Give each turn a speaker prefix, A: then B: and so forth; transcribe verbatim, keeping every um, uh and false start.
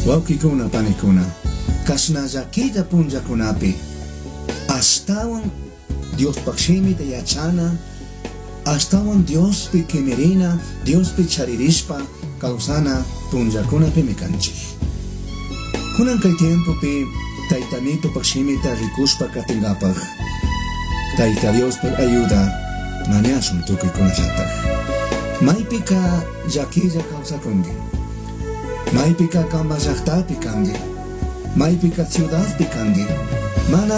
A: Wawkikuna panikuna, kasnallakilla punllakunapi, astawan Dios pakshimita yachana, astawan Dios pi kimirina, Dios pi charirishpa, kausana punllakunapi mikanchik. Kunan kay tiempo pi taytanito pakshimita rikushpa katingapaj, tayta Dios per ayuda, maneasun tukuy kunallataq. Maypika llakilla kawsakunki, maypika kamba llaqtapi kanki, maypika ciudadpi kanki, mana